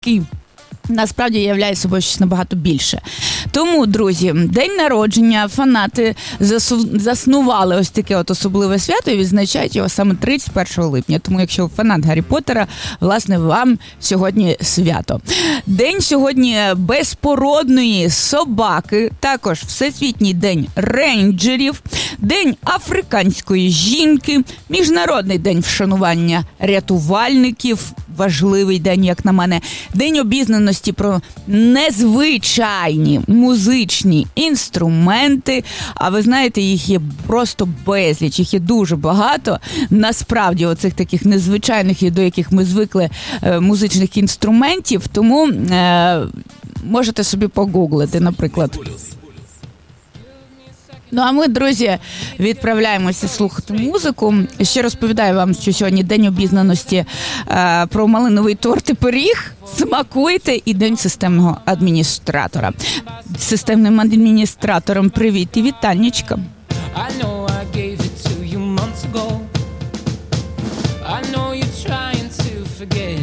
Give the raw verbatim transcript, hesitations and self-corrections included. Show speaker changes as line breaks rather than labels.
який насправді являє собою щось набагато більше. Тому, друзі, день народження, фанати засу... заснували ось таке от особливе свято і відзначають його саме тридцять першого липня. Тому, якщо ви фанат Гаррі Поттера, власне, вам сьогодні свято. День сьогодні безпородної собаки, також Всесвітній день рейнджерів, День африканської жінки, Міжнародний день вшанування рятувальників, важливий день, як на мене, День обізнаності про незвичайні музичні інструменти. А ви знаєте, їх є просто безліч, їх є дуже багато. Насправді, оцих таких незвичайних, і до яких ми звикли, е, музичних інструментів. Тому е, можете собі погуглити, наприклад. Ну, а ми, друзі, відправляємося слухати музику. Ще розповідаю вам, що сьогодні День обізнаності е, про малиновий торт і пиріг. Смакуйте. І День системного адміністратора. Системним адміністраторам привіт і вітаннячка.
I know you're trying to forget.